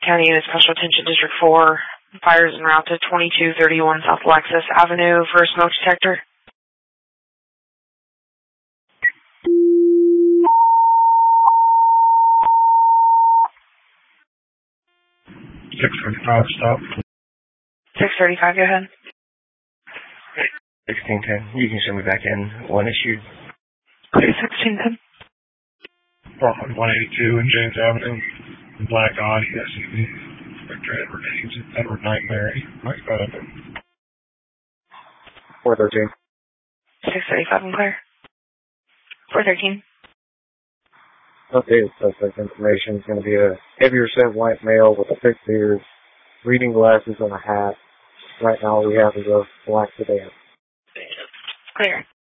County Unit Special Attention District 4. Fires en route to 2231 South Alexis Avenue for a smoke detector. Stop. 635, go ahead. 1610. You can send me back in. One issued. Okay, 1610. 182 in James Avenue. Black Audi SUV. Inspector Edward Knightberry. Mike Benedict. 413. 635 and clear. 413. Okay, suspect information is going to be a heavier set white male with a thick beard, reading glasses and a hat. Right now all we have is a black sedan. Clear.